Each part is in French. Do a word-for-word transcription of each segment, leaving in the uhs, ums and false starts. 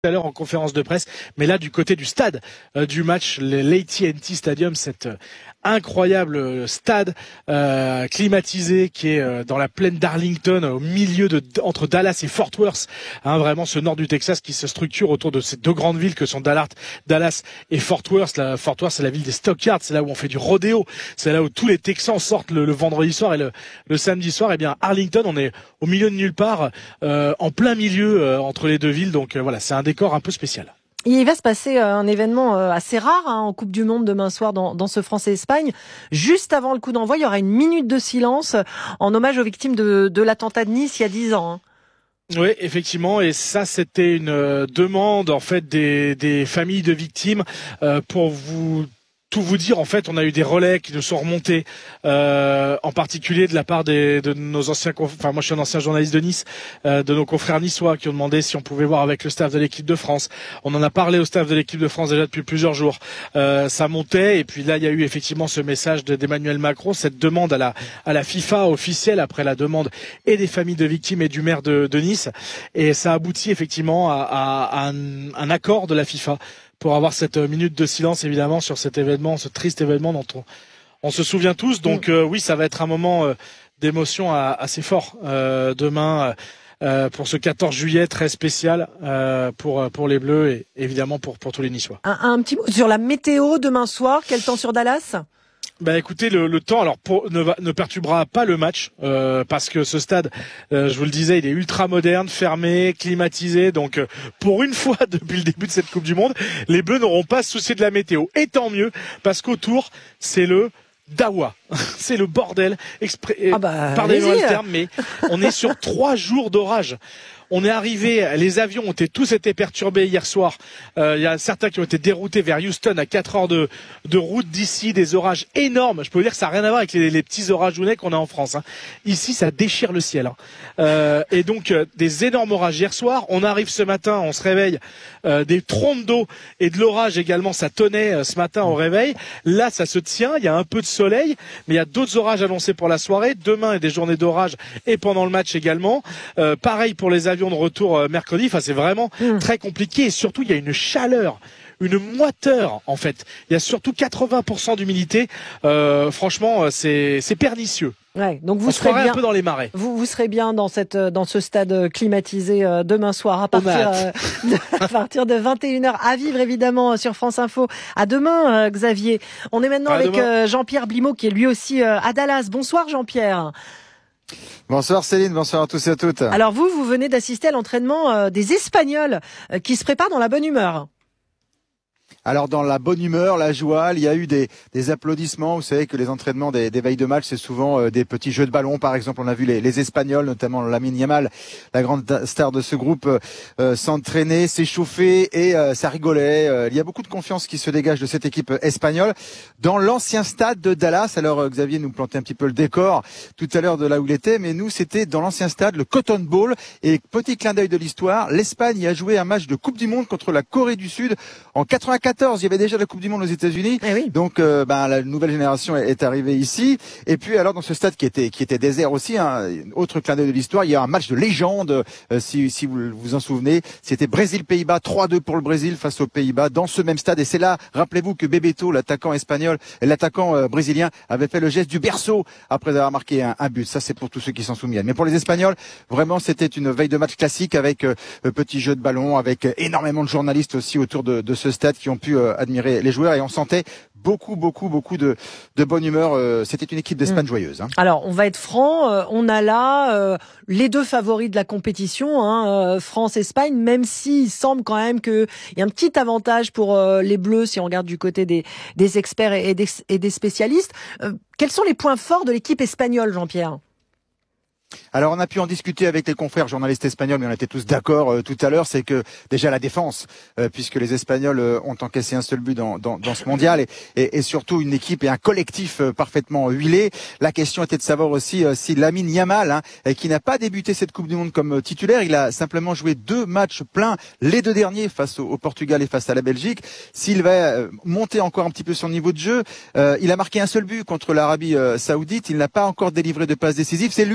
tout à l'heure en conférence de presse, mais là du côté du stade euh, du match, l'A T and T Stadium, cet euh, incroyable stade euh, climatisé qui est euh, dans la plaine d'Arlington, au milieu de entre Dallas et Fort Worth, hein, vraiment ce nord du Texas qui se structure autour de ces deux grandes villes que sont Dallas, Dallas et Fort Worth. La, Fort Worth, c'est la ville des stockyards, c'est là où on fait du rodéo, c'est là où tous les Texans sortent le, le vendredi soir et le, le samedi soir. Et bien Arlington, on est au milieu de nulle part, euh, en plein milieu euh, entre les deux villes, donc euh, voilà, c'est un décor un peu spécial. Il va se passer un événement assez rare hein, en Coupe du Monde demain soir dans, dans ce France-Espagne. Juste avant le coup d'envoi, il y aura une minute de silence en hommage aux victimes de, de l'attentat de Nice il y a dix ans. Hein. Oui, effectivement, et ça c'était une euh, demande en fait des, des familles de victimes euh, pour vous tout vous dire. En fait, on a eu des relais qui nous sont remontés, euh, en particulier de la part des, de nos anciens, enfin moi je suis un ancien journaliste de Nice, euh, de nos confrères niçois qui ont demandé si on pouvait voir avec le staff de l'équipe de France. On en a parlé au staff de l'équipe de France déjà depuis plusieurs jours. Euh, ça montait et puis là il y a eu effectivement ce message d'Emmanuel Macron, cette demande à la à la FIFA officielle après la demande et des familles de victimes et du maire de, de Nice, et ça aboutit effectivement à, à, à un, un accord de la FIFA pour avoir cette minute de silence évidemment sur cet événement, ce triste événement dont on, on se souvient tous. Donc euh, oui, ça va être un moment euh, d'émotion à, assez fort euh, demain euh, pour ce quatorze juillet très spécial euh, pour pour les Bleus et évidemment pour pour tous les Niçois. Un, un petit mot sur la météo demain soir. Quel temps sur Dallas ? Bah écoutez, le, le temps alors pour, ne, va, ne perturbera pas le match euh, parce que ce stade, euh, je vous le disais, il est ultra moderne, fermé, climatisé. Donc euh, pour une fois depuis le début de cette Coupe du Monde, les Bleus n'auront pas à se soucier de la météo. Et tant mieux parce qu'autour c'est le dawa, c'est le bordel. Expré- ah bah, pardonnez-moi le terme, mais on est sur trois jours d'orage. On est arrivé, les avions ont été, tous été perturbés hier soir. Euh, il y a certains qui ont été déroutés vers Houston à quatre heures de, de route d'ici, des orages énormes. Je peux vous dire que ça n'a rien à voir avec les, les petits orageounets qu'on a en France. Hein. Ici, ça déchire le ciel. Hein. Euh, et donc, euh, des énormes orages hier soir. On arrive ce matin, on se réveille, euh, des trompes d'eau et de l'orage également. Ça tenait euh, ce matin au réveil. Là, ça se tient. Il y a un peu de soleil, mais il y a d'autres orages annoncés pour la soirée. Demain, il y a des journées d'orage et pendant le match également. Euh, pareil pour les avions de retour euh, mercredi. Enfin, c'est vraiment mmh. très compliqué et surtout il y a une chaleur, une moiteur en fait. Il y a surtout quatre-vingts pour cent d'humidité. Euh, franchement, c'est c'est pernicieux. Ouais, donc vous On serez bien un peu dans les marais. Vous vous serez bien dans cette dans ce stade climatisé euh, demain soir à partir euh, de, à partir de vingt et une heures à vivre évidemment sur France Info. À demain euh, Xavier. On est maintenant à avec euh, Jean-Pierre Blimaud qui est lui aussi euh, à Dallas. Bonsoir Jean-Pierre. Bonsoir Céline, bonsoir à tous et à toutes. Alors vous, vous venez d'assister à l'entraînement euh, des Espagnols euh, qui se préparent dans la bonne humeur. Alors dans la bonne humeur, la joie, il y a eu des, des applaudissements. Vous savez que les entraînements des, des veilles de match, c'est souvent euh, des petits jeux de ballon. Par exemple, on a vu les, les Espagnols, notamment Lamine Yamal, la grande star de ce groupe, euh, s'entraîner, s'échauffer et euh, ça rigolait. Euh, il y a beaucoup de confiance qui se dégage de cette équipe espagnole dans l'ancien stade de Dallas. Alors euh, Xavier nous plantait un petit peu le décor tout à l'heure de là où il était, mais nous c'était dans l'ancien stade, le Cotton Bowl. Et petit clin d'œil de l'histoire, l'Espagne a joué un match de Coupe du Monde contre la Corée du Sud en quatre-vingt-quatorze. Il y avait déjà la Coupe du Monde aux États-Unis, eh oui. donc euh, ben, la nouvelle génération est, est arrivée ici. Et puis alors dans ce stade qui était qui était désert aussi, hein, autre clin d'œil de l'histoire, il y a un match de légende, euh, si si vous vous en souvenez, c'était Brésil-Pays-Bas, trois deux pour le Brésil face aux Pays-Bas dans ce même stade. Et c'est là, rappelez-vous que Bebeto, l'attaquant espagnol, l'attaquant euh, brésilien, avait fait le geste du berceau après avoir marqué un, un but. Ça c'est pour tous ceux qui s'en souviennent. Mais pour les Espagnols, vraiment c'était une veille de match classique avec euh, petit jeu de ballon, avec euh, énormément de journalistes aussi autour de, de ce stade qui ont pu euh, admirer les joueurs et on sentait beaucoup, beaucoup, beaucoup de, de bonne humeur. Euh, c'était une équipe d'Espagne mmh. joyeuse. Hein. Alors, on va être franc, euh, on a là euh, les deux favoris de la compétition, hein, euh, France-Espagne, même s'il semble quand même qu'il y a un petit avantage pour euh, les Bleus si on regarde du côté des, des experts et des, et des spécialistes. Euh, quels sont les points forts de l'équipe espagnole, Jean-Pierre ? Alors on a pu en discuter avec les confrères journalistes espagnols, mais on était tous d'accord euh, tout à l'heure, c'est que déjà la défense, euh, puisque les Espagnols euh, ont encaissé un seul but dans, dans, dans ce mondial, et, et, et surtout une équipe et un collectif euh, parfaitement huilé. La question était de savoir aussi euh, si Lamine Yamal, hein, qui n'a pas débuté cette Coupe du Monde comme titulaire, il a simplement joué deux matchs pleins, les deux derniers face au, au Portugal et face à la Belgique, s'il va euh, monter encore un petit peu son niveau de jeu. Euh, il a marqué un seul but contre l'Arabie euh, Saoudite, il n'a pas encore délivré de passe décisive, c'est lui qui nous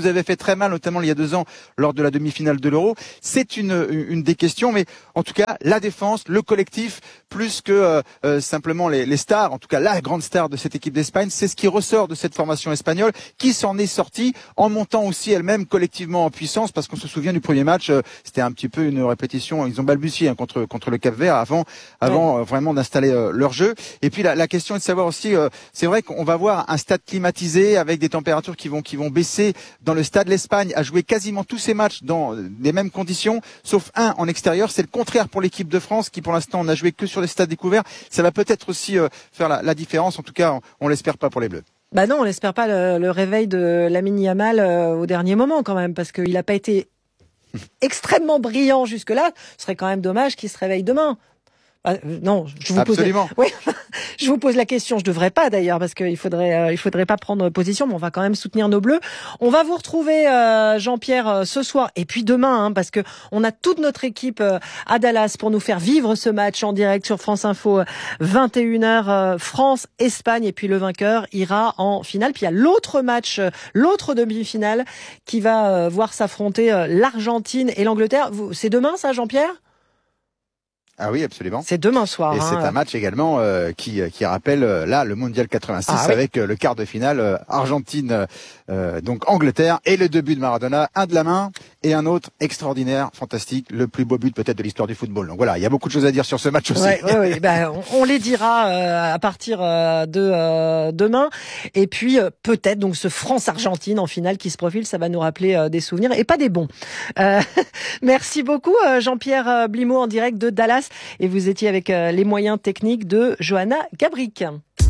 nous avait fait très mal, notamment il y a deux ans lors de la demi-finale de l'Euro. C'est une, une des questions, mais en tout cas, la défense, le collectif, plus que euh, euh, simplement les, les stars, en tout cas la grande star de cette équipe d'Espagne, c'est ce qui ressort de cette formation espagnole, qui s'en est sortie en montant aussi elle-même collectivement en puissance, parce qu'on se souvient du premier match, euh, c'était un petit peu une répétition, ils ont balbutié hein, contre contre le Cap-Vert avant avant ouais. euh, vraiment d'installer euh, leur jeu. Et puis la, la question est de savoir aussi, euh, c'est vrai qu'on va voir un stade climatisé avec des températures qui vont qui vont baisser dans le stade. L'Espagne a joué quasiment tous ses matchs dans les mêmes conditions, sauf un en extérieur. C'est le contraire pour l'équipe de France qui pour l'instant n'a joué que sur les stades découverts. Ça va peut-être aussi euh, faire la, la différence. En tout cas, on, on l'espère pas pour les Bleus. Bah non, on l'espère pas le, le réveil de Lamine Yamal euh, au dernier moment quand même, parce qu'il n'a pas été extrêmement brillant jusque-là. Ce serait quand même dommage qu'il se réveille demain. Ah, non, je vous pose. Absolument. Oui, je vous pose la question. Je devrais pas d'ailleurs parce qu'il faudrait, euh, il faudrait pas prendre position, mais on va quand même soutenir nos Bleus. On va vous retrouver euh, Jean-Pierre euh, ce soir et puis demain, hein, parce que on a toute notre équipe euh, à Dallas pour nous faire vivre ce match en direct sur France Info, vingt et une heures euh, France-Espagne, et puis le vainqueur ira en finale. Puis il y a l'autre match, euh, l'autre demi-finale qui va euh, voir s'affronter euh, l'Argentine et l'Angleterre. Vous, c'est demain ça, Jean-Pierre ? Ah oui, absolument. C'est demain soir. Et hein. c'est un match également euh, qui qui rappelle euh, là le Mondial quatre-vingt-six ah, avec oui. euh, le quart de finale euh, Argentine euh, donc Angleterre et les deux buts de Maradona, un de la main et un autre extraordinaire, fantastique, le plus beau but peut-être de l'histoire du football. Donc voilà, il y a beaucoup de choses à dire sur ce match aussi. Ouais, ouais, ouais, ben, on, on les dira euh, à partir euh, de euh, demain. Et puis euh, peut-être donc ce France-Argentine en finale qui se profile, ça va nous rappeler euh, des souvenirs et pas des bons. Euh, merci beaucoup euh, Jean-Pierre Blimaud en direct de Dallas. Et vous étiez avec euh, les moyens techniques de Johanna Gabrick.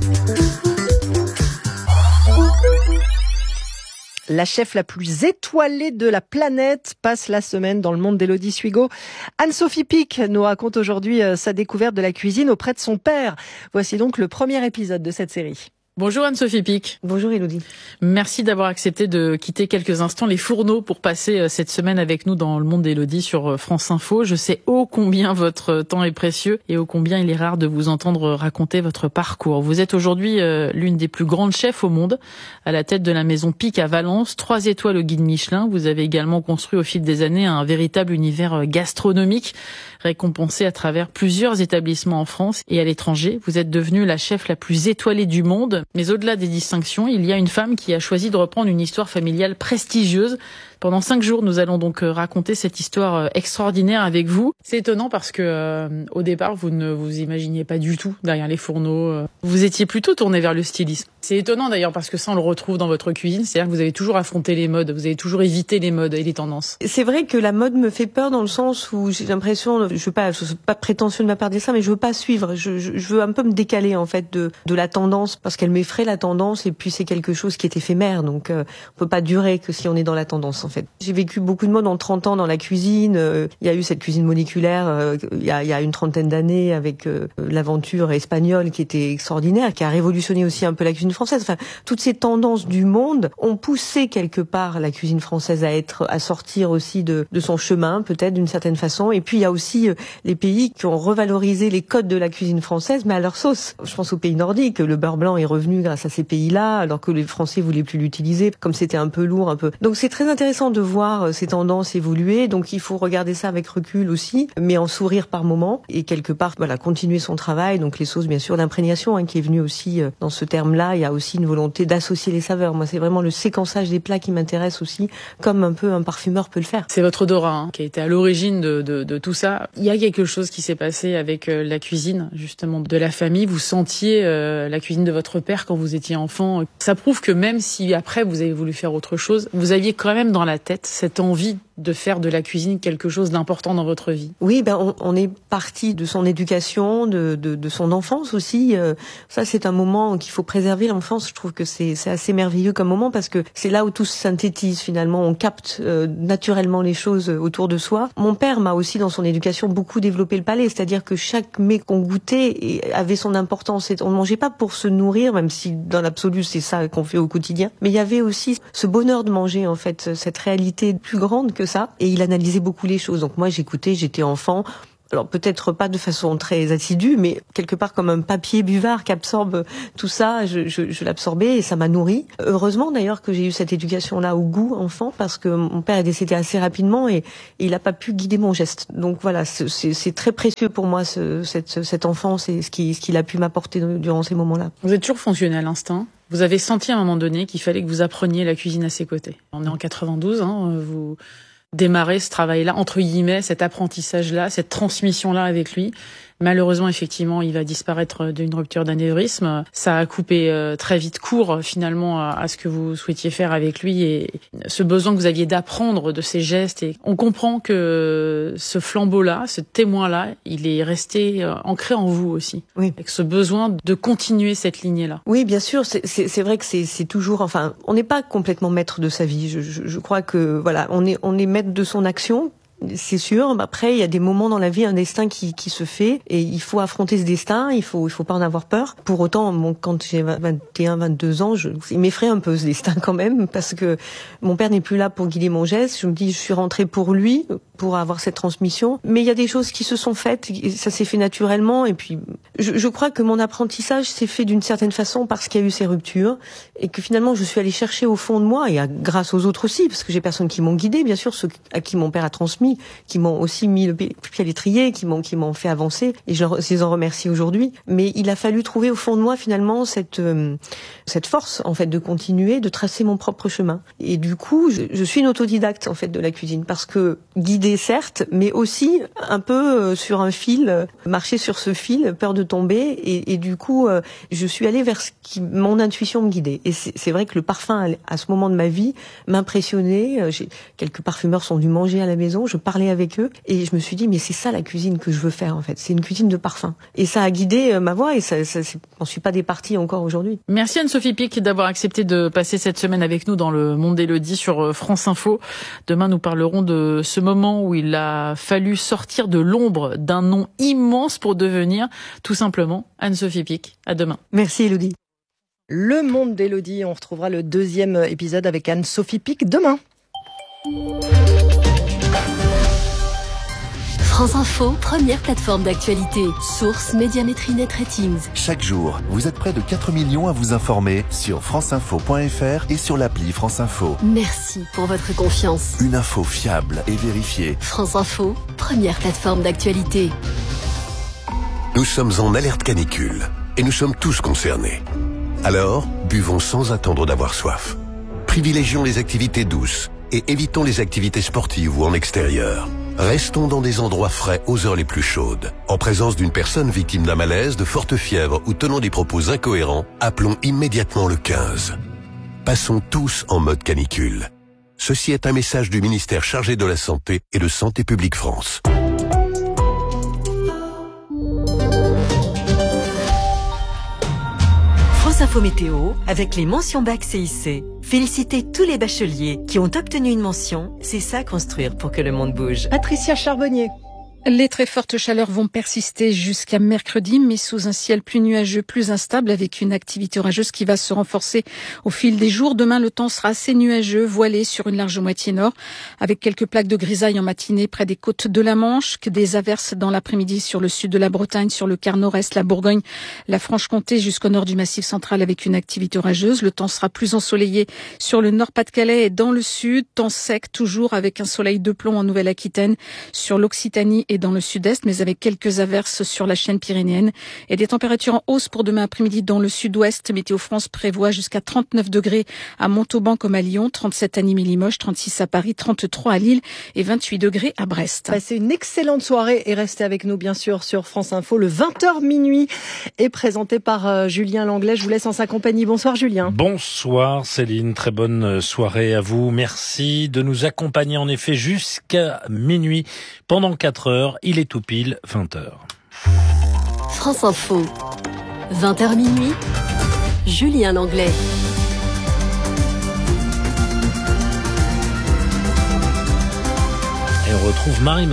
La chef la plus étoilée de la planète passe la semaine dans le monde d'Élodie Suigo. Anne-Sophie Pic nous raconte aujourd'hui euh, sa découverte de la cuisine auprès de son père. Voici donc le premier épisode de cette série. Bonjour Anne-Sophie Pic. Bonjour Élodie. Merci d'avoir accepté de quitter quelques instants les fourneaux pour passer cette semaine avec nous dans le monde d'Élodie sur France Info. Je sais ô combien votre temps est précieux et ô combien il est rare de vous entendre raconter votre parcours. Vous êtes aujourd'hui l'une des plus grandes chefs au monde, à la tête de la maison Pic à Valence, trois étoiles au guide Michelin. Vous avez également construit au fil des années un véritable univers gastronomique, récompensé à travers plusieurs établissements en France et à l'étranger. Vous êtes devenue la chef la plus étoilée du monde. Mais au-delà des distinctions, il y a une femme qui a choisi de reprendre une histoire familiale prestigieuse. Pendant cinq jours, nous allons donc raconter cette histoire extraordinaire avec vous. C'est étonnant parce que euh, au départ, vous ne vous imaginiez pas du tout derrière les fourneaux. Vous étiez plutôt tourné vers le stylisme. C'est étonnant d'ailleurs parce que ça, on le retrouve dans votre cuisine. C'est-à-dire que vous avez toujours affronté les modes, vous avez toujours évité les modes et les tendances. C'est vrai que la mode me fait peur dans le sens où j'ai l'impression, je veux pas, je suis pas prétentieux de ma part de dire ça, mais je veux pas suivre. Je, je, je veux un peu me décaler en fait de, de la tendance parce qu'elle m'effraie la tendance et puis c'est quelque chose qui est éphémère. Donc euh, on peut pas durer que si on est dans la tendance. En fait, j'ai vécu beaucoup de mode en trente ans dans la cuisine. Euh, il y a eu cette cuisine moléculaire euh, il, y a, il y a une trentaine d'années avec euh, l'aventure espagnole qui était extraordinaire, qui a révolutionné aussi un peu la cuisine française. Enfin, toutes ces tendances du monde ont poussé quelque part la cuisine française à être, à sortir aussi de, de son chemin, peut-être d'une certaine façon. Et puis il y a aussi euh, les pays qui ont revalorisé les codes de la cuisine française, mais à leur sauce. Je pense aux pays nordiques. Le beurre blanc est revenu grâce à ces pays-là, alors que les Français voulaient plus l'utiliser, comme c'était un peu lourd, un peu. Donc c'est très intéressant de voir ces tendances évoluer. Donc il faut regarder ça avec recul aussi, mais en sourire par moment et quelque part, voilà, continuer son travail. Donc les sauces, bien sûr, d'imprégnation, hein, qui est venu aussi euh, dans ce terme-là. Il y a aussi une volonté d'associer les saveurs. Moi, c'est vraiment le séquençage des plats qui m'intéresse aussi, comme un peu un parfumeur peut le faire. C'est votre odorat hein, qui a été à l'origine de, de, de tout ça. Il y a quelque chose qui s'est passé avec euh, la cuisine, justement, de la famille. Vous sentiez euh, la cuisine de votre père quand vous étiez enfant. Ça prouve que même si après vous avez voulu faire autre chose, vous aviez quand même dans la tête cette envie de faire de la cuisine quelque chose d'important dans votre vie. Oui, ben on, on est parti de son éducation, de, de, de son enfance aussi. Euh, ça, c'est un moment qu'il faut préserver, l'enfance. Je trouve que c'est, c'est assez merveilleux comme moment parce que c'est là où tout se synthétise finalement. On capte euh, naturellement les choses autour de soi. Mon père m'a aussi, dans son éducation, beaucoup développé le palais. C'est-à-dire que chaque mets qu'on goûtait avait son importance. On ne mangeait pas pour se nourrir, même si dans l'absolu, c'est ça qu'on fait au quotidien. Mais il y avait aussi ce bonheur de manger, en fait, cette réalité plus grande que ça, et il analysait beaucoup les choses. Donc moi j'écoutais, j'étais enfant, alors peut-être pas de façon très assidue, mais quelque part comme un papier buvard qui absorbe tout ça, je, je, je l'absorbais et ça m'a nourri. Heureusement d'ailleurs que j'ai eu cette éducation-là au goût enfant, parce que mon père est décédé assez rapidement et, et il n'a pas pu guider mon geste. Donc voilà, c'est, c'est, c'est très précieux pour moi ce, cette, cette enfance et ce qui, ce qu'il a pu m'apporter durant ces moments-là. Vous êtes toujours fonctionné à l'instinct. Vous avez senti à un moment donné qu'il fallait que vous appreniez la cuisine à ses côtés. On est en quatre-vingt-douze, hein, vous démarrez ce travail-là, entre guillemets, cet apprentissage-là, cette transmission-là avec lui. Malheureusement, effectivement, il va disparaître d'une rupture d'anévrisme. Ça a coupé euh, très vite court, finalement, à, à ce que vous souhaitiez faire avec lui et ce besoin que vous aviez d'apprendre de ses gestes. Et on comprend que ce flambeau-là, ce témoin-là, il est resté euh, ancré en vous aussi. Oui. Avec ce besoin de continuer cette lignée-là. Oui, bien sûr. C'est, c'est, c'est vrai que c'est, c'est toujours, enfin, on n'est pas complètement maître de sa vie. Je, je, je crois que, voilà, on est, on est maître de son action. C'est sûr. Après, il y a des moments dans la vie, un destin qui, qui se fait, et il faut affronter ce destin. Il faut, il faut pas en avoir peur. Pour autant, bon, quand j'ai vingt et un, vingt-deux ans, je, il m'effraie un peu ce destin quand même, parce que mon père n'est plus là pour guider mon geste. Je me dis, je suis rentrée pour lui, pour avoir cette transmission. Mais il y a des choses qui se sont faites, et ça s'est fait naturellement. Et puis, je, je crois que mon apprentissage s'est fait d'une certaine façon parce qu'il y a eu ces ruptures, et que finalement, je suis allée chercher au fond de moi, et à, grâce aux autres aussi, parce que j'ai personne qui m'ont guidée, bien sûr, ceux à qui mon père a transmis, qui m'ont aussi mis le pied à l'étrier, qui m'ont qui m'ont fait avancer, et je les en remercie aujourd'hui. Mais il a fallu trouver au fond de moi finalement cette euh, cette force en fait de continuer, de tracer mon propre chemin. Et du coup, je, je suis une autodidacte en fait de la cuisine, parce que guidée certes, mais aussi un peu euh, sur un fil, euh, marcher sur ce fil, peur de tomber, et, et du coup, euh, je suis allée vers ce qui mon intuition me guidait. Et c'est, c'est vrai que le parfum à ce moment de ma vie m'impressionnait. Euh, j'ai, quelques parfumeurs sont venus manger à la maison, je parlais avec eux et je me suis dit mais c'est ça la cuisine que je veux faire en fait, c'est une cuisine de parfum, et ça a guidé euh, ma voie, et ça, ça j'en suis pas départie encore aujourd'hui. Merci Anne-Sophie Pic d'avoir accepté de passer cette semaine avec nous dans le Monde d'Élodie sur France Info. Demain nous parlerons de ce moment où il a fallu sortir de l'ombre d'un nom immense pour devenir tout simplement Anne-Sophie Pic. À demain. Merci Élodie. Le Monde d'Élodie, on retrouvera le deuxième épisode avec Anne-Sophie Pic demain. France Info, première plateforme d'actualité. Source Médiamétrie Net Ratings. Chaque jour, vous êtes près de quatre millions à vous informer sur franceinfo point f r et sur l'appli France Info. Merci pour votre confiance. Une info fiable et vérifiée. France Info, première plateforme d'actualité. Nous sommes en alerte canicule et nous sommes tous concernés. Alors, buvons sans attendre d'avoir soif. Privilégions les activités douces et évitons les activités sportives ou en extérieur. Restons dans des endroits frais aux heures les plus chaudes. En présence d'une personne victime d'un malaise, de forte fièvre ou tenant des propos incohérents, appelons immédiatement le quinze. Passons tous en mode canicule. Ceci est un message du ministère chargé de la Santé et de Santé publique France. France Info Météo avec les mentions bac C I C. Félicitez tous les bacheliers qui ont obtenu une mention. C'est ça construire pour que le monde bouge. Patricia Charbonnier. Les très fortes chaleurs vont persister jusqu'à mercredi, mais sous un ciel plus nuageux, plus instable, avec une activité orageuse qui va se renforcer au fil des jours. Demain, le temps sera assez nuageux, voilé sur une large moitié nord, avec quelques plaques de grisaille en matinée près des côtes de la Manche, que des averses dans l'après-midi sur le sud de la Bretagne, sur le quart nord-est, la Bourgogne, la Franche-Comté, jusqu'au nord du Massif central, avec une activité orageuse. Le temps sera plus ensoleillé sur le nord-Pas-de-Calais et dans le sud. Temps sec, toujours avec un soleil de plomb en Nouvelle-Aquitaine, sur l'Occitanie et dans le sud-est, mais avec quelques averses sur la chaîne pyrénéenne, et des températures en hausse pour demain après-midi dans le sud-ouest. Météo France prévoit jusqu'à trente-neuf degrés à Montauban comme à Lyon, trente-sept à Nîmes et Limoges, trente-six à Paris, trente-trois à Lille et vingt-huit degrés à Brest. Passez une excellente soirée et restez avec nous bien sûr sur France Info. Le vingt heures minuit est présenté par euh, Julien Langlais. Je vous laisse en sa compagnie. Bonsoir Julien. Bonsoir Céline, très bonne soirée à vous. Merci de nous accompagner en effet jusqu'à minuit pendant quatre heures. Il est tout pile vingt heures. France Info, vingt heures minuit, Julien Langlais. Et on retrouve Marie Maheu.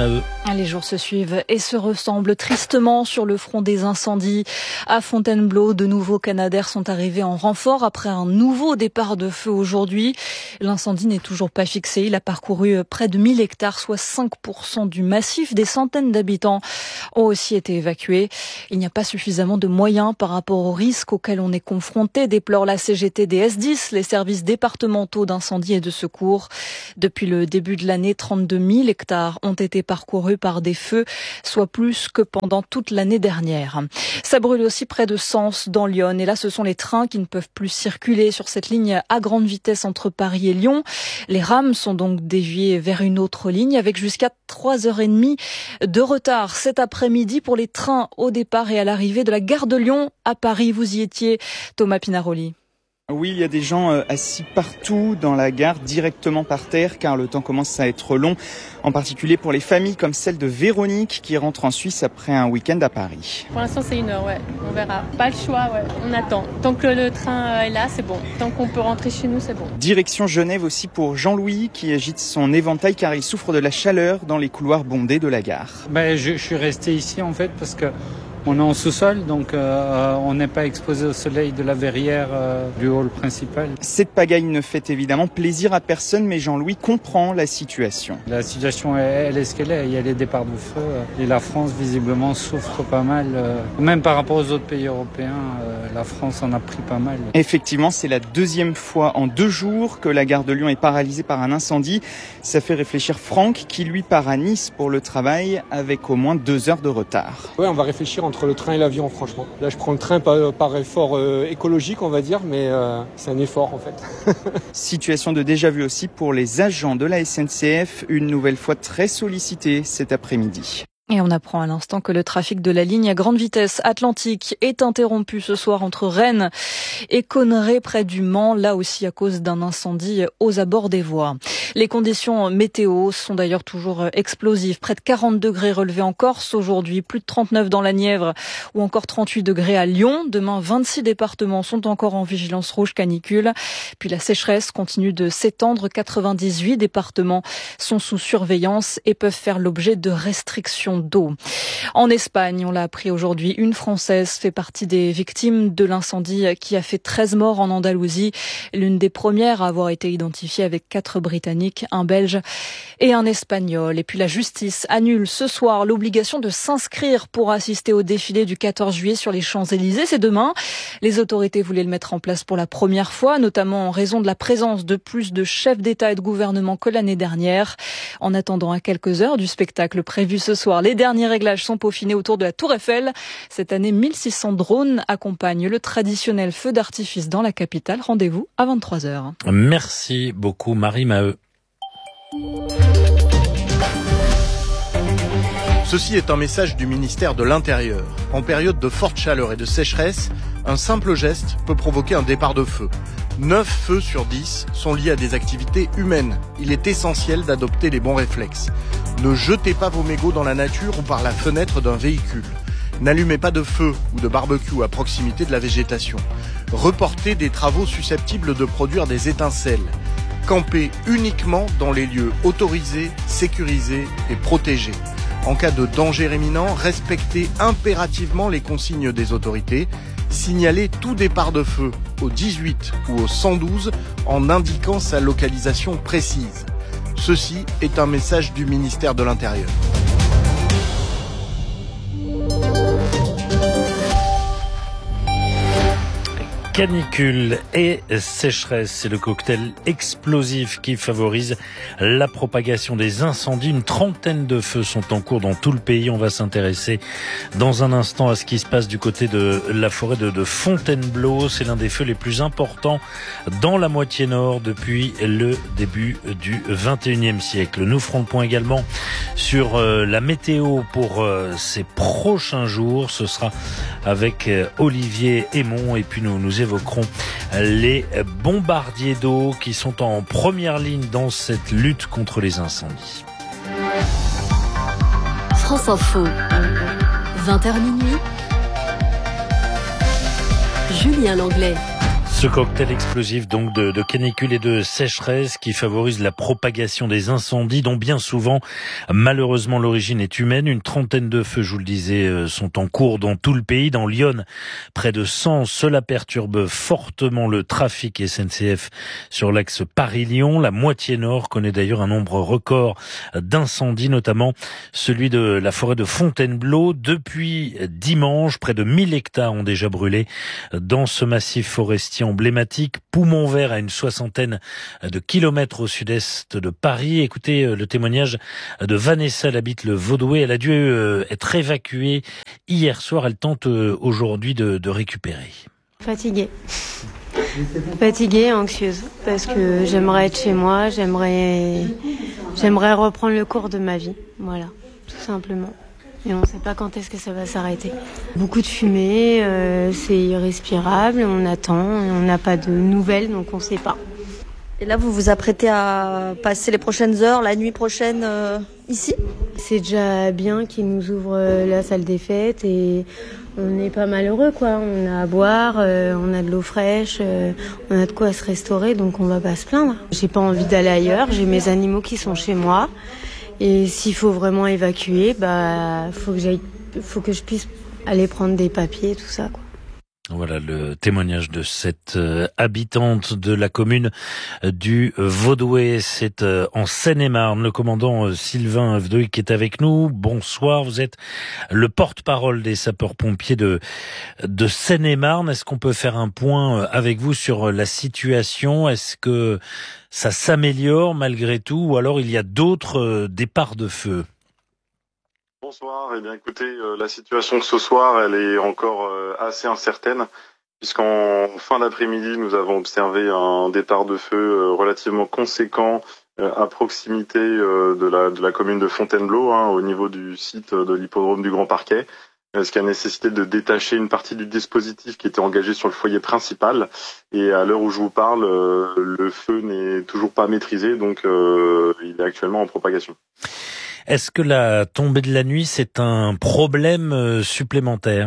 Les jours se suivent et se ressemblent tristement sur le front des incendies. À Fontainebleau, de nouveaux Canadair sont arrivés en renfort après un nouveau départ de feu aujourd'hui. L'incendie n'est toujours pas fixé. Il a parcouru près de mille hectares, soit cinq pour cent du massif. Des centaines d'habitants ont aussi été évacués. Il n'y a pas suffisamment de moyens par rapport aux risques auxquels on est confronté, déplore la C G T des S dix, les services départementaux d'incendie et de secours. Depuis le début de l'année, trente-deux mille hectares ont été parcourus par des feux, soit plus que pendant toute l'année dernière. Ça brûle aussi près de Sens, dans l'Yonne. Et là, ce sont les trains qui ne peuvent plus circuler sur cette ligne à grande vitesse entre Paris et Lyon. Les rames sont donc déviées vers une autre ligne avec jusqu'à trois heures trente de retard cet après-midi pour les trains au départ et à l'arrivée de la gare de Lyon à Paris. Vous y étiez, Thomas Pinaroli. Oui, il y a des gens assis partout dans la gare, directement par terre, car le temps commence à être long, en particulier pour les familles comme celle de Véronique qui rentre en Suisse après un week-end à Paris. Pour l'instant, c'est une heure, ouais. On verra. Pas le choix, ouais. On attend. Tant que le train est là, c'est bon. Tant qu'on peut rentrer chez nous, c'est bon. Direction Genève aussi pour Jean-Louis qui agite son éventail car il souffre de la chaleur dans les couloirs bondés de la gare. Ben, je, je suis resté ici en fait parce que on est en sous-sol, donc euh, on n'est pas exposé au soleil de la verrière euh, du hall principal. Cette pagaille ne fait évidemment plaisir à personne, mais Jean-Louis comprend la situation. La situation, elle est ce qu'elle est. Il y a les départs de feu et la France, visiblement, souffre pas mal. Euh, même par rapport aux autres pays européens, euh, la France en a pris pas mal. Effectivement, c'est la deuxième fois en deux jours que la gare de Lyon est paralysée par un incendie. Ça fait réfléchir Franck, qui lui part à Nice pour le travail avec au moins deux heures de retard. Ouais, on va réfléchir en entre le train et l'avion, franchement. Là, je prends le train par, par effort euh, écologique, on va dire, mais euh, c'est un effort, en fait. Situation de déjà-vu aussi pour les agents de la S N C F, une nouvelle fois très sollicités cet après-midi. Et on apprend à l'instant que le trafic de la ligne à grande vitesse Atlantique est interrompu ce soir entre Rennes et Conneré près du Mans, là aussi à cause d'un incendie aux abords des voies. Les conditions météo sont d'ailleurs toujours explosives. Près de quarante degrés relevés en Corse aujourd'hui, plus de trente-neuf dans la Nièvre ou encore trente-huit degrés à Lyon. Demain, vingt-six départements sont encore en vigilance rouge canicule. Puis la sécheresse continue de s'étendre. quatre-vingt-dix-huit départements sont sous surveillance et peuvent faire l'objet de restrictions d'eau. En Espagne, on l'a appris aujourd'hui, une Française fait partie des victimes de l'incendie qui a fait treize morts en Andalousie. L'une des premières à avoir été identifiée avec quatre Britanniques, un Belge et un Espagnol. Et puis la justice annule ce soir l'obligation de s'inscrire pour assister au défilé du quatorze juillet sur les Champs-Élysées. C'est demain. Les autorités voulaient le mettre en place pour la première fois, notamment en raison de la présence de plus de chefs d'État et de gouvernement que l'année dernière. En attendant à quelques heures du spectacle prévu ce soir, les derniers réglages sont peaufinés autour de la Tour Eiffel. Cette année, mille six cents drones accompagnent le traditionnel feu d'artifice dans la capitale. Rendez-vous à vingt-trois heures. Merci beaucoup Marie Maheu. Ceci est un message du ministère de l'Intérieur. En période de forte chaleur et de sécheresse, un simple geste peut provoquer un départ de feu. neuf feux sur dix sont liés à des activités humaines. Il est essentiel d'adopter les bons réflexes. Ne jetez pas vos mégots dans la nature ou par la fenêtre d'un véhicule. N'allumez pas de feu ou de barbecue à proximité de la végétation. Reportez des travaux susceptibles de produire des étincelles. Campez uniquement dans les lieux autorisés, sécurisés et protégés. En cas de danger imminent, respectez impérativement les consignes des autorités. Signalez tout départ de feu au dix-huit ou au cent douze en indiquant sa localisation précise. Ceci est un message du ministère de l'Intérieur. Canicule et sécheresse, c'est le cocktail explosif qui favorise la propagation des incendies. Une trentaine de feux sont en cours dans tout le pays. On va s'intéresser dans un instant à ce qui se passe du côté de la forêt de, de Fontainebleau. C'est l'un des feux les plus importants dans la moitié nord depuis le début du vingt et unième siècle. Nous ferons le point également sur euh, la météo pour euh, ces prochains jours. Ce sera avec euh, Olivier Aymon et puis nous nous évoquerons les bombardiers d'eau qui sont en première ligne dans cette lutte contre les incendies. France Info, vingt heures minuit, Julien Langlais. Ce cocktail explosif donc de, de canicule et de sécheresse qui favorise la propagation des incendies dont bien souvent malheureusement l'origine est humaine. Une trentaine de feux, je vous le disais, sont en cours dans tout le pays. Dans l'Yonne, près de cent. Cela perturbe fortement le trafic S N C F sur l'axe Paris-Lyon. La moitié nord connaît d'ailleurs un nombre record d'incendies, notamment celui de la forêt de Fontainebleau. Depuis dimanche, près de mille hectares ont déjà brûlé dans ce massif forestier emblématique, poumon vert à une soixantaine de kilomètres au sud-est de Paris. Écoutez le témoignage de Vanessa, elle habite le Vaudouais. Elle a dû être évacuée hier soir. Elle tente aujourd'hui de, de récupérer. Fatiguée. Fatiguée, anxieuse, parce que j'aimerais être chez moi, j'aimerais, j'aimerais reprendre le cours de ma vie. Voilà, tout simplement. Et on ne sait pas quand est-ce que ça va s'arrêter. Beaucoup de fumée, euh, c'est irrespirable, on attend, on n'a pas de nouvelles, donc on ne sait pas. Et là, vous vous apprêtez à passer les prochaines heures, la nuit prochaine, euh, ici ? C'est déjà bien qu'ils nous ouvrent la salle des fêtes et on n'est pas malheureux, quoi. On a à boire, euh, on a de l'eau fraîche, euh, on a de quoi se restaurer, donc on va pas se plaindre. J'ai pas envie d'aller ailleurs, j'ai mes animaux qui sont chez moi. Et s'il faut vraiment évacuer, bah, faut que j'aille, faut que je puisse aller prendre des papiers, tout ça, quoi. Voilà le témoignage de cette euh, habitante de la commune du Vaudouais. C'est euh, en Seine-et-Marne. Le commandant euh, Sylvain Vdouille qui est avec nous. Bonsoir. Vous êtes le porte-parole des sapeurs-pompiers de de Seine-et-Marne. Est-ce qu'on peut faire un point avec vous sur la situation ? Est-ce que ça s'améliore malgré tout, ou alors il y a d'autres euh, départs de feu ? Bonsoir. Eh bien, écoutez, euh, la situation de ce soir, elle est encore euh, assez incertaine, puisqu'en fin d'après-midi, nous avons observé un départ de feu euh, relativement conséquent euh, à proximité euh, de la de la commune de Fontainebleau, hein, au niveau du site de l'hippodrome du Grand Parquet, euh, ce qui a nécessité de détacher une partie du dispositif qui était engagé sur le foyer principal. Et à l'heure où je vous parle, euh, le feu n'est toujours pas maîtrisé, donc euh, il est actuellement en propagation. Est-ce que la tombée de la nuit, c'est un problème supplémentaire ?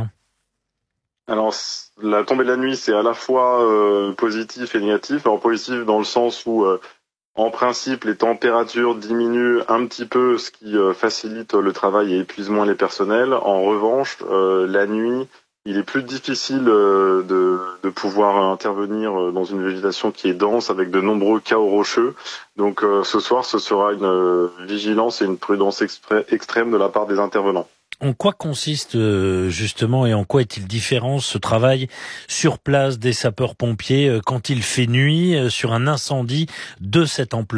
Alors, la tombée de la nuit, c'est à la fois euh, positif et négatif. Alors, positif dans le sens où, euh, en principe, les températures diminuent un petit peu, ce qui euh, facilite le travail et épuise moins les personnels. En revanche, euh, la nuit, il est plus difficile euh, de, de pouvoir intervenir dans une végétation qui est dense avec de nombreux chaos rocheux. Donc euh, ce soir, ce sera une euh, vigilance et une prudence expré- extrême de la part des intervenants. En quoi consiste euh, justement et en quoi est-il différent ce travail sur place des sapeurs-pompiers euh, quand il fait nuit euh, sur un incendie de cette ampleur ?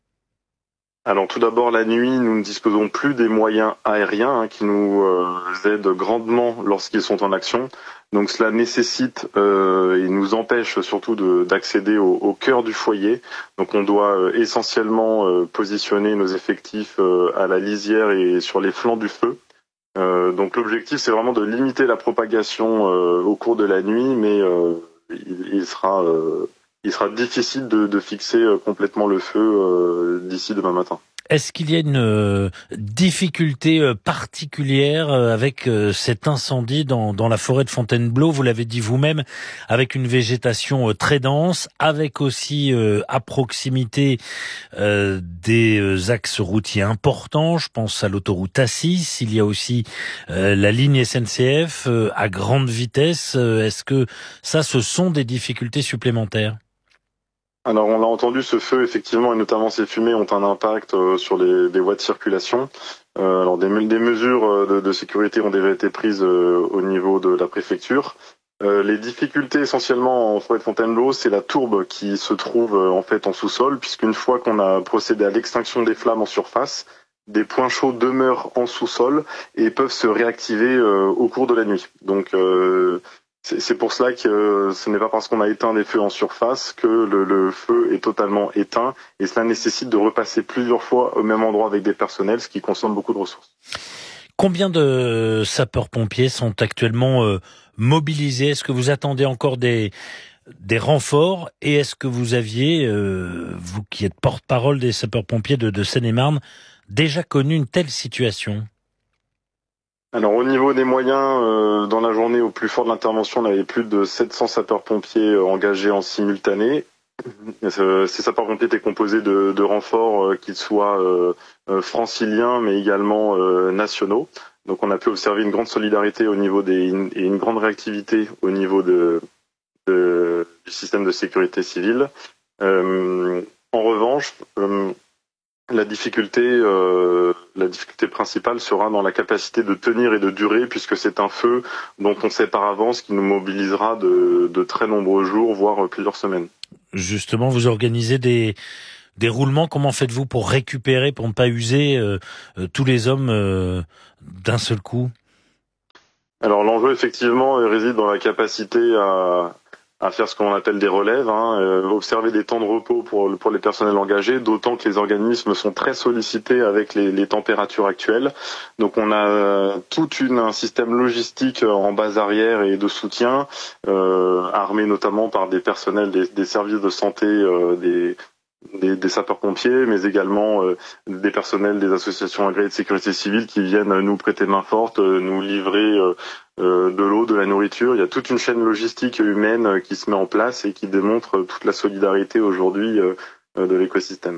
Alors tout d'abord, la nuit, nous ne disposons plus des moyens aériens hein, qui nous euh, aident grandement lorsqu'ils sont en action. Donc cela nécessite euh, et nous empêche surtout de, d'accéder au, au cœur du foyer. Donc on doit euh, essentiellement euh, positionner nos effectifs euh, à la lisière et sur les flancs du feu. Euh, donc l'objectif, c'est vraiment de limiter la propagation euh, au cours de la nuit, mais euh, il, il sera... Euh, Il sera difficile de, de fixer complètement le feu euh, d'ici demain matin. Est-ce qu'il y a une euh, difficulté euh, particulière euh, avec euh, cet incendie dans, dans la forêt de Fontainebleau ? Vous l'avez dit vous-même, avec une végétation euh, très dense, avec aussi euh, à proximité euh, des euh, axes routiers importants. Je pense à l'autoroute A six. Il y a aussi euh, la ligne S N C F euh, à grande vitesse. Euh, est-ce que ça, ce sont des difficultés supplémentaires ? Alors on l'a entendu, ce feu effectivement et notamment ces fumées ont un impact euh, sur les, les voies de circulation. Euh, alors des, des mesures de, de sécurité ont déjà été prises euh, au niveau de la préfecture. Euh, les difficultés essentiellement en forêt de Fontainebleau, c'est la tourbe qui se trouve euh, en fait en sous-sol, puisqu'une fois qu'on a procédé à l'extinction des flammes en surface, des points chauds demeurent en sous-sol et peuvent se réactiver euh, au cours de la nuit. Donc euh, C'est, c'est pour cela que euh, ce n'est pas parce qu'on a éteint des feux en surface que le, le feu est totalement éteint, et cela nécessite de repasser plusieurs fois au même endroit avec des personnels, ce qui consomme beaucoup de ressources. Combien de sapeurs-pompiers sont actuellement euh, mobilisés ? Est-ce que vous attendez encore des, des renforts ? Et est-ce que vous aviez, euh, vous qui êtes porte-parole des sapeurs-pompiers de, de Seine-et-Marne, déjà connu une telle situation ? Alors au niveau des moyens, euh, dans la journée au plus fort de l'intervention, on avait plus de sept cents sapeurs-pompiers engagés en simultané. Ces sapeurs-pompiers étaient composés de, de renforts, euh, qu'ils soient euh, franciliens, mais également euh, nationaux. Donc on a pu observer une grande solidarité au niveau des et une grande réactivité au niveau de, de du système de sécurité civile. Euh, en revanche, euh, la difficulté, euh, la difficulté principale sera dans la capacité de tenir et de durer, puisque c'est un feu dont on sait par avance qu'il nous mobilisera de, de très nombreux jours, voire plusieurs semaines. Justement, vous organisez des des roulements. Comment faites-vous pour récupérer, pour ne pas user euh, euh, tous les hommes euh, d'un seul coup? Alors l'enjeu effectivement réside dans la capacité à à faire ce qu'on appelle des relèves, hein, euh, observer des temps de repos pour pour les personnels engagés, d'autant que les organismes sont très sollicités avec les, les températures actuelles. Donc on a euh, tout une, un système logistique en base arrière et de soutien, euh, armé notamment par des personnels des, des services de santé, euh, des Des, des sapeurs-pompiers, mais également euh, des personnels des associations agréées de sécurité civile qui viennent nous prêter main forte, euh, nous livrer euh, euh, de l'eau, de la nourriture. Il y a toute une chaîne logistique humaine euh, qui se met en place et qui démontre toute la solidarité aujourd'hui euh, euh, de l'écosystème.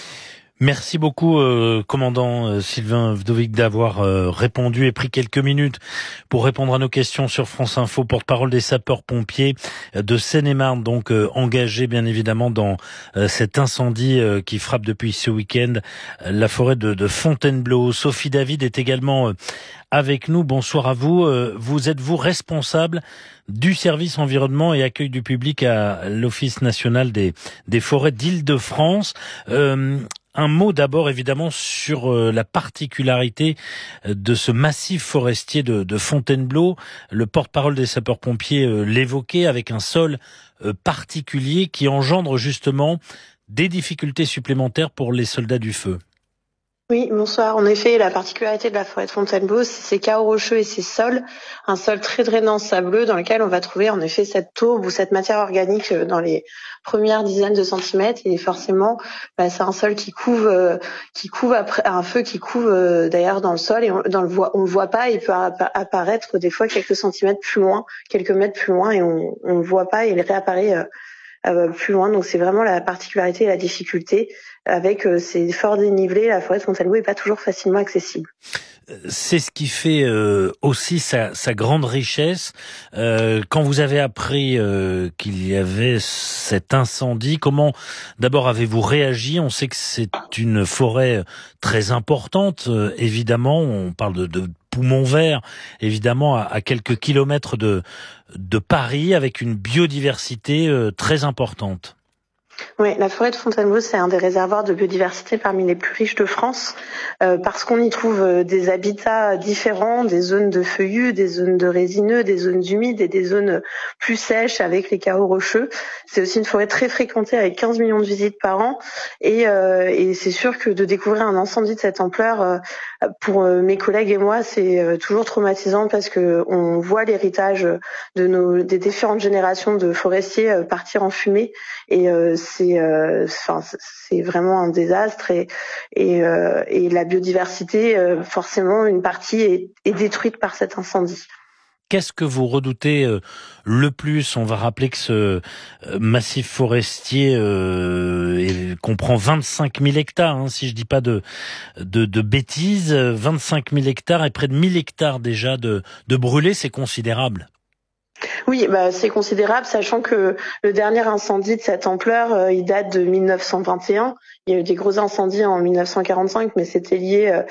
Merci beaucoup, euh, commandant euh, Sylvain Vdovic, d'avoir euh, répondu et pris quelques minutes pour répondre à nos questions sur France Info, porte-parole des sapeurs-pompiers de Seine-et-Marne, donc euh, engagés bien évidemment dans euh, cet incendie euh, qui frappe depuis ce week-end euh, la forêt de, de Fontainebleau. Sophie David est également euh, avec nous. Bonsoir à vous. Euh, vous êtes-vous responsable du service environnement et accueil du public à l'Office national des, des forêts d'Île-de-France. Euh, Un mot d'abord évidemment sur euh, la particularité de ce massif forestier de, de Fontainebleau. Le porte-parole des sapeurs-pompiers euh, l'évoquait, avec un sol euh, particulier qui engendre justement des difficultés supplémentaires pour les soldats du feu. Oui, bonsoir. En effet, la particularité de la forêt de Fontainebleau, c'est ses cahots rocheux et ses sols, un sol très drainant sableux dans lequel on va trouver en effet cette tourbe ou cette matière organique dans les premières dizaines de centimètres. Et forcément, bah, c'est un sol qui couve, euh, qui couve après un feu qui couve euh, d'ailleurs dans le sol et on, dans le voit, on le voit pas. Il peut apparaître des fois quelques centimètres plus loin, quelques mètres plus loin, et on, on le voit pas et il réapparaît euh, euh, plus loin. Donc c'est vraiment la particularité et la difficulté. Avec euh, ces forts dénivelés, la forêt de Fontainebleau n'est pas toujours facilement accessible. C'est ce qui fait euh, aussi sa, sa grande richesse. Euh, quand vous avez appris euh, qu'il y avait cet incendie, comment d'abord avez-vous réagi? On sait que c'est une forêt très importante, euh, évidemment. On parle de, de poumons verts, évidemment, à, à quelques kilomètres de, de Paris, avec une biodiversité euh, très importante. Oui, la forêt de Fontainebleau, c'est un des réservoirs de biodiversité parmi les plus riches de France, euh, parce qu'on y trouve euh, des habitats différents, des zones de feuillus, des zones de résineux, des zones humides et des zones plus sèches avec les cahots rocheux. C'est aussi une forêt très fréquentée avec quinze millions de visites par an, et, euh, et c'est sûr que de découvrir un incendie de cette ampleur, euh, pour euh, mes collègues et moi, c'est euh, toujours traumatisant parce que on voit l'héritage de nos des différentes générations de forestiers euh, partir en fumée, et euh, c'est enfin euh, c'est vraiment un désastre, et et, euh, et la biodiversité, euh, forcément une partie est, est détruite par cet incendie. Qu'est-ce que vous redoutez euh, le plus? On va rappeler que ce euh, massif forestier euh, est, comprend vingt-cinq mille hectares, hein, si je dis pas de, de, de bêtises. vingt-cinq mille hectares et près de mille hectares déjà de, de brûlés, c'est considérable. Oui, bah c'est considérable, sachant que le dernier incendie de cette ampleur, euh, il date de mille neuf cent vingt et un. Il y a eu des gros incendies en mille neuf cent quarante-cinq, mais c'était lié euh,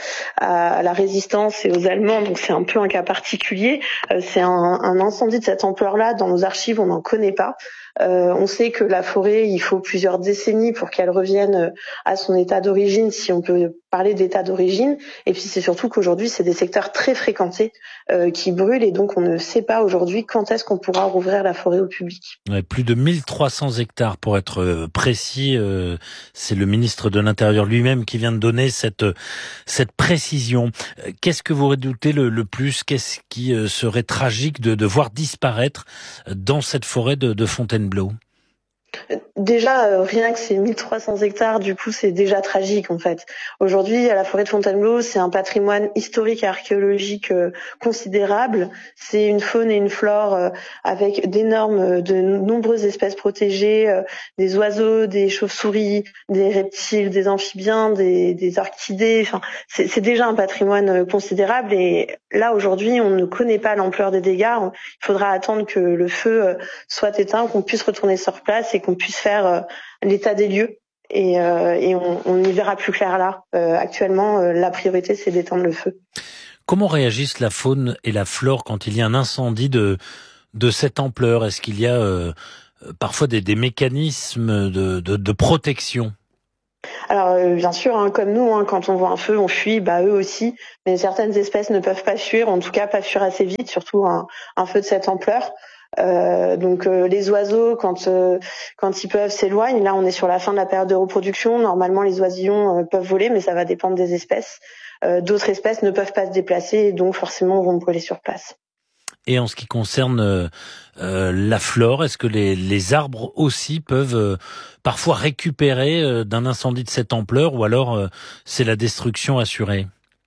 à la résistance et aux Allemands, donc c'est un peu un cas particulier. Euh, c'est un, un incendie de cette ampleur-là, dans nos archives, on n'en connaît pas. Euh, on sait que la forêt, il faut plusieurs décennies pour qu'elle revienne à son état d'origine, si on peut parler d'état d'origine. Et puis c'est surtout qu'aujourd'hui, c'est des secteurs très fréquentés euh, qui brûlent, et donc on ne sait pas aujourd'hui quand est-ce qu'on pourra rouvrir la forêt au public. Ouais, plus de mille trois cents hectares pour être précis. Euh, c'est le ministre de l'Intérieur lui-même qui vient de donner cette cette précision. Qu'est-ce que vous redoutez le, le plus? Qu'est-ce qui serait tragique de, de voir disparaître dans cette forêt de, de Fontainebleau? Déjà, euh, rien que ces mille trois cents hectares, du coup, c'est déjà tragique en fait. Aujourd'hui, la forêt de Fontainebleau, c'est un patrimoine historique et archéologique euh, considérable. C'est une faune et une flore euh, avec d'énormes, de nombreuses espèces protégées, euh, des oiseaux, des chauves-souris, des reptiles, des amphibiens, des, des orchidées. Enfin, c'est, c'est déjà un patrimoine euh, considérable. Et là, aujourd'hui, on ne connaît pas l'ampleur des dégâts. Il faudra attendre que le feu euh, soit éteint, qu'on puisse retourner sur place et qu'on puisse faire euh, l'état des lieux et, euh, et on, on y verra plus clair là. Euh, actuellement, euh, la priorité, c'est d'éteindre le feu. Comment réagissent la faune et la flore quand il y a un incendie de, de cette ampleur? Est-ce qu'il y a euh, parfois des, des mécanismes de, de, de protection? Alors euh, bien sûr, hein, comme nous, hein, quand on voit un feu, on fuit, bah eux aussi. Mais certaines espèces ne peuvent pas fuir, en tout cas pas fuir assez vite, surtout un, un feu de cette ampleur. Euh, donc euh, les oiseaux, quand euh, quand ils peuvent, s'éloignent. Là, on est sur la fin de la période de reproduction. Normalement, les oisillons euh, peuvent voler, mais ça va dépendre des espèces. Euh, d'autres espèces ne peuvent pas se déplacer, et donc forcément vont brûler sur place. Et en ce qui concerne euh, euh, la flore, est-ce que les, les arbres aussi peuvent euh, parfois récupérer euh, d'un incendie de cette ampleur, ou alors euh, c'est la destruction assurée?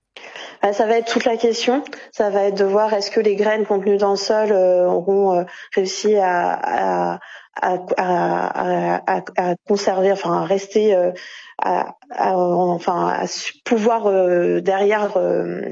Ça va être toute la question. Ça va être de voir est-ce que les graines contenues dans le sol euh, auront euh, réussi à, à, à, à, à, à conserver, enfin à rester, euh, à, à, enfin à pouvoir euh, derrière. Euh,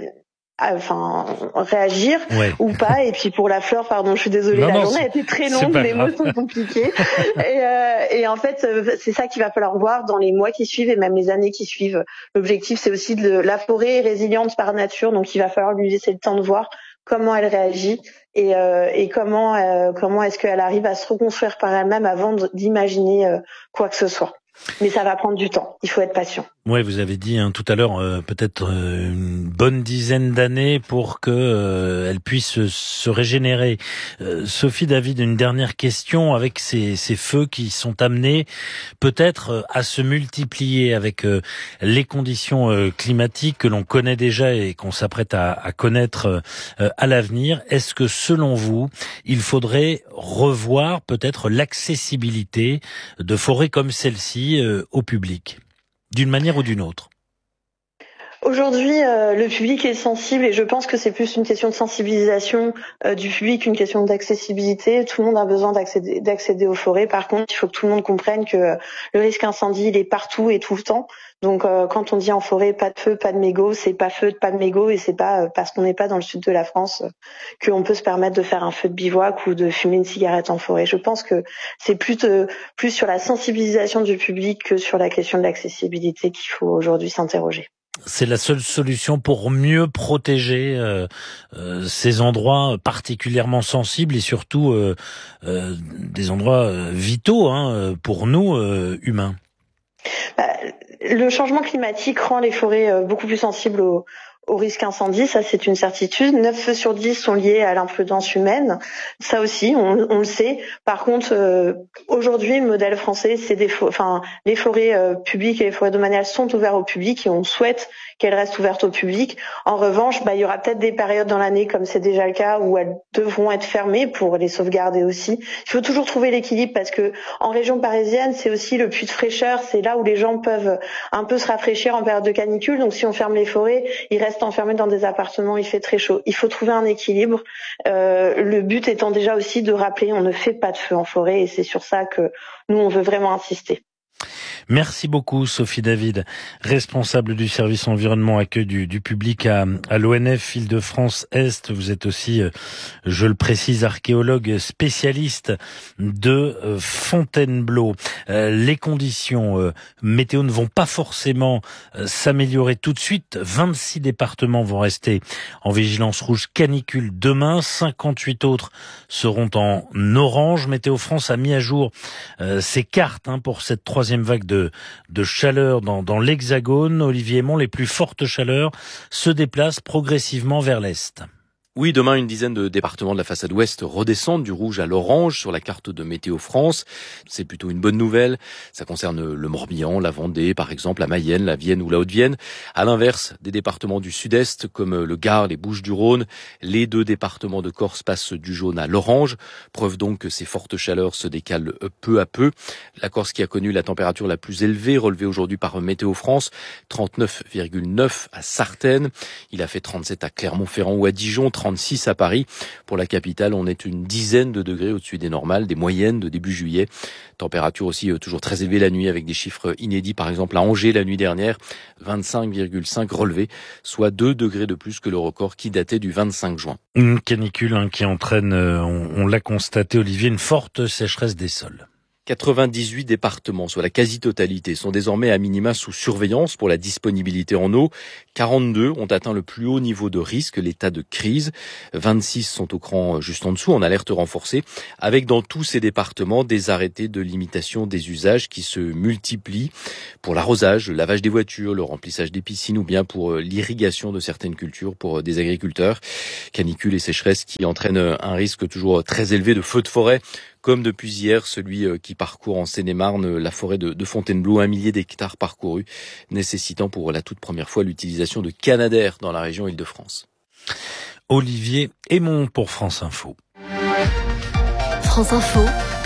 enfin réagir ouais. ou pas. Et puis pour la flore, pardon, je suis désolée, non, la non, journée a été très longue, les mots sont compliqués. et, euh, et en fait, c'est ça qu'il va falloir voir dans les mois qui suivent et même les années qui suivent. L'objectif, c'est aussi de la forêt est résiliente par nature, donc il va falloir lui laisser le temps de voir comment elle réagit et, euh, et comment euh, comment est-ce qu'elle arrive à se reconstruire par elle-même avant d'imaginer euh, quoi que ce soit. Mais ça va prendre du temps, il faut être patient. Oui, vous avez dit hein, tout à l'heure euh, peut-être euh, une bonne dizaine d'années pour que euh, elle puisse se régénérer. Euh, Sophie David, une dernière question. Avec ces, ces feux qui sont amenés peut-être euh, à se multiplier avec euh, les conditions euh, climatiques que l'on connaît déjà et qu'on s'apprête à, à connaître euh, à l'avenir, est-ce que selon vous, il faudrait revoir peut-être l'accessibilité de forêts comme celle-ci euh, au public, d'une manière ou d'une autre? Aujourd'hui, euh, le public est sensible et je pense que c'est plus une question de sensibilisation euh, du public qu'une question d'accessibilité. Tout le monde a besoin d'accéder, d'accéder aux forêts. Par contre, il faut que tout le monde comprenne que euh, le risque incendie, il est partout et tout le temps. Donc, euh, quand on dit en forêt, pas de feu, pas de mégots, c'est pas feu, pas de mégots, et c'est pas euh, parce qu'on n'est pas dans le sud de la France euh, qu'on peut se permettre de faire un feu de bivouac ou de fumer une cigarette en forêt. Je pense que c'est plus de, plus sur la sensibilisation du public que sur la question de l'accessibilité qu'il faut aujourd'hui s'interroger. C'est la seule solution pour mieux protéger euh, euh, ces endroits particulièrement sensibles et surtout euh, euh, des endroits euh, vitaux hein, pour nous, euh, humains. Bah, le changement climatique rend les forêts euh, beaucoup plus sensibles aux au risque incendie, ça c'est une certitude. neuf feux sur dix sont liés à l'imprudence humaine. Ça aussi, on, on le sait. Par contre, euh, aujourd'hui, le modèle français, c'est des, enfin, les forêts euh, publiques et les forêts domaniales sont ouvertes au public et on souhaite qu'elles restent ouvertes au public. En revanche, bah, il y aura peut-être des périodes dans l'année, comme c'est déjà le cas, où elles devront être fermées pour les sauvegarder aussi. Il faut toujours trouver l'équilibre parce que en région parisienne, c'est aussi le puits de fraîcheur. C'est là où les gens peuvent un peu se rafraîchir en période de canicule. Donc, si on ferme les forêts, il reste enfermés dans des appartements, il fait très chaud. Il faut trouver un équilibre. Euh, le but étant déjà aussi de rappeler, on ne fait pas de feu en forêt et c'est sur ça que nous, on veut vraiment insister. Merci beaucoup Sophie David, responsable du service environnement accueil du, du public à, à l'O N F Île-de-France Est. Vous êtes aussi, je le précise, archéologue spécialiste de euh, Fontainebleau. Euh, les conditions euh, météo ne vont pas forcément euh, s'améliorer tout de suite. vingt-six départements vont rester en vigilance rouge canicule demain. cinquante-huit autres seront en orange. Météo France a mis à jour euh, ses cartes hein, pour cette troisième vague de, de chaleur dans, dans l'Hexagone. Olivier Aymon, les plus fortes chaleurs se déplacent progressivement vers l'est. Oui, demain, une dizaine de départements de la façade ouest redescendent du rouge à l'orange sur la carte de Météo France. C'est plutôt une bonne nouvelle. Ça concerne le Morbihan, la Vendée, par exemple, la Mayenne, la Vienne ou la Haute-Vienne. À l'inverse, des départements du sud-est, comme le Gard, les Bouches-du-Rhône, les deux départements de Corse passent du jaune à l'orange. Preuve donc que ces fortes chaleurs se décalent peu à peu. La Corse qui a connu la température la plus élevée, relevée aujourd'hui par Météo France, trente-neuf virgule neuf à Sartène. Il a fait trente-sept à Clermont-Ferrand ou à Dijon, trente-six à Paris. Pour la capitale, on est une dizaine de degrés au-dessus des normales, des moyennes de début juillet. Température aussi euh, toujours très élevée la nuit avec des chiffres inédits. Par exemple, à Angers, la nuit dernière, vingt-cinq virgule cinq relevés, soit deux degrés de plus que le record qui datait du vingt-cinq juin. Une canicule hein, qui entraîne, euh, on, on l'a constaté, Olivier, une forte sécheresse des sols. quatre-vingt-dix-huit départements, soit la quasi-totalité, sont désormais à minima sous surveillance pour la disponibilité en eau. quarante-deux ont atteint le plus haut niveau de risque, l'état de crise. vingt-six sont au cran juste en dessous, en alerte renforcée, avec dans tous ces départements des arrêtés de limitation des usages qui se multiplient pour l'arrosage, le lavage des voitures, le remplissage des piscines ou bien pour l'irrigation de certaines cultures pour des agriculteurs. Canicule et sécheresse qui entraînent un risque toujours très élevé de feux de forêt, comme depuis hier, celui qui parcourt en Seine-et-Marne la forêt de, de Fontainebleau, un millier d'hectares parcourus, nécessitant pour la toute première fois l'utilisation de Canadair dans la région Île-de-France. Olivier Aymon pour France Info. France Info,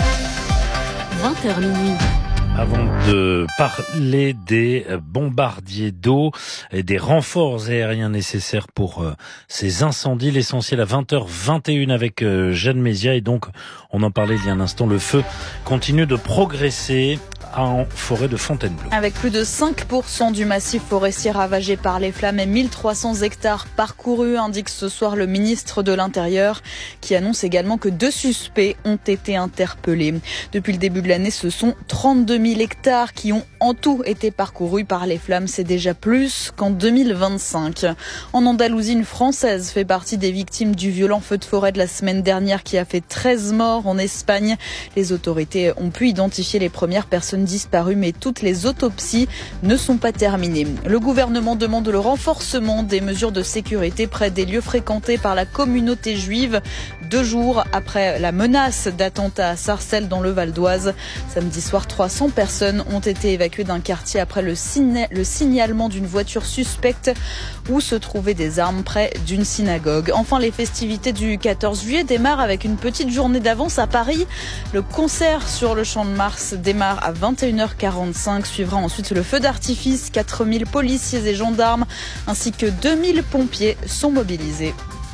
vingt heures minuit. Avant de parler des bombardiers d'eau et des renforts aériens nécessaires pour euh, ces incendies, l'essentiel à vingt heures vingt et une avec euh, Jeanne Mézia. Et donc, on en parlait il y a un instant, le feu continue de progresser en forêt de Fontainebleau. Avec plus de cinq pour cent du massif forestier ravagé par les flammes et mille trois cents hectares parcourus, indique ce soir le ministre de l'Intérieur, qui annonce également que deux suspects ont été interpellés. Depuis le début de l'année, ce sont trente-deux mille hectares qui ont en tout été parcourus par les flammes. C'est déjà plus qu'en deux mille vingt-cinq. En Andalousie, une Française fait partie des victimes du violent feu de forêt de la semaine dernière qui a fait treize morts en Espagne. Les autorités ont pu identifier les premières personnes disparues, mais toutes les autopsies ne sont pas terminées. Le gouvernement demande le renforcement des mesures de sécurité près des lieux fréquentés par la communauté juive, deux jours après la menace d'attentat à Sarcelles dans le Val d'Oise. Samedi soir, trois cents personnes ont été évacuées d'un quartier après le, signa- le signalement d'une voiture suspecte où se trouvaient des armes près d'une synagogue. Enfin, les festivités du quatorze juillet démarrent avec une petite journée d'avance à Paris. Le concert sur le Champ de Mars démarre à vingt et une heures quarante-cinq. Suivra ensuite le feu d'artifice. quatre mille policiers et gendarmes ainsi que deux mille pompiers sont mobilisés.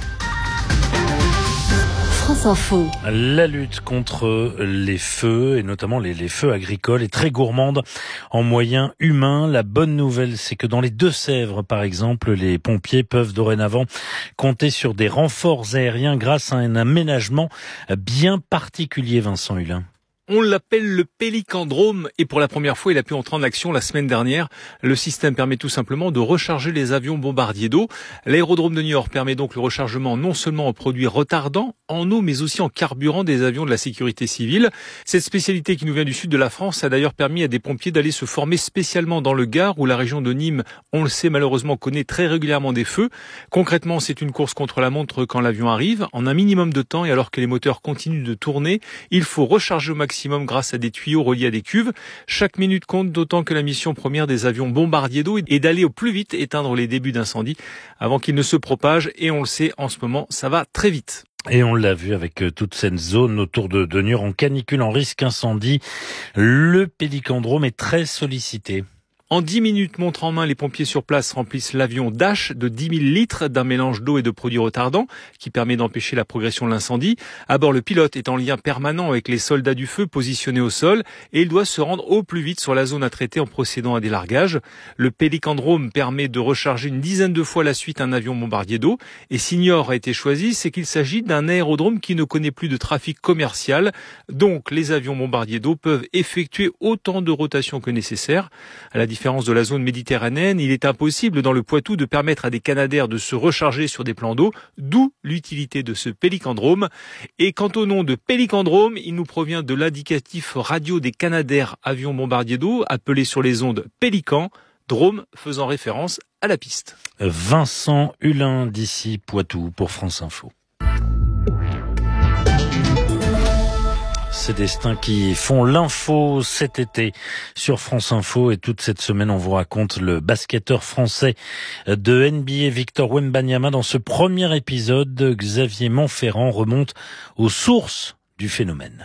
France Info. La lutte contre les feux, et notamment les, les feux agricoles, est très gourmande en moyens humains. La bonne nouvelle, c'est que dans les Deux-Sèvres, par exemple, les pompiers peuvent dorénavant compter sur des renforts aériens grâce à un aménagement bien particulier, Vincent Hulin. On l'appelle le pélicandrome et pour la première fois, il a pu entrer en action la semaine dernière. Le système permet tout simplement de recharger les avions bombardiers d'eau. L'aérodrome de Niort permet donc le rechargement non seulement en produits retardants, en eau, mais aussi en carburant des avions de la sécurité civile. Cette spécialité qui nous vient du sud de la France a d'ailleurs permis à des pompiers d'aller se former spécialement dans le Gard, où la région de Nîmes, on le sait malheureusement, connaît très régulièrement des feux. Concrètement, c'est une course contre la montre quand l'avion arrive. En un minimum de temps et alors que les moteurs continuent de tourner, il faut recharger au maximum grâce à des tuyaux reliés à des cuves. Chaque minute compte, d'autant que la mission première des avions bombardiers d'eau est d'aller au plus vite éteindre les débuts d'incendie avant qu'ils ne se propagent. Et on le sait, en ce moment, ça va très vite. Et on l'a vu avec toute cette zone autour de, de Niort en canicule, en risque incendie. Le pélicandrome est très sollicité. En dix minutes, montre en main, les pompiers sur place remplissent l'avion Dash de dix mille litres d'un mélange d'eau et de produits retardants qui permet d'empêcher la progression de l'incendie. À bord, le pilote est en lien permanent avec les soldats du feu positionnés au sol et il doit se rendre au plus vite sur la zone à traiter en procédant à des largages. Le pélicandrome permet de recharger une dizaine de fois la suite un avion bombardier d'eau. Et si Niort a été choisi, c'est qu'il s'agit d'un aérodrome qui ne connaît plus de trafic commercial. Donc, les avions bombardiers d'eau peuvent effectuer autant de rotations que nécessaire. À la différence de la zone méditerranéenne, il est impossible dans le Poitou de permettre à des Canadair de se recharger sur des plans d'eau, d'où l'utilité de ce pélicandrome. Et quant au nom de pélicandrome, il nous provient de l'indicatif radio des Canadair avions bombardiers d'eau, appelé sur les ondes Pélican. Drôme faisant référence à la piste. Vincent Hulin d'ici Poitou pour France Info. Ces destins qui font l'info cet été sur France Info, et toute cette semaine on vous raconte le basketteur français de N B A Victor Wembanyama. Dans ce premier épisode, Xavier Monferrand remonte aux sources du phénomène.